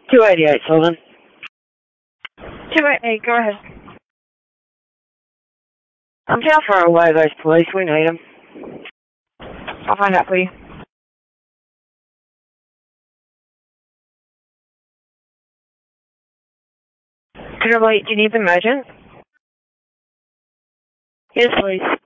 288, Sullivan. 288, go ahead. How far away are those police? We need them. I'll find out for you. Do you need them urgent? Yes, please.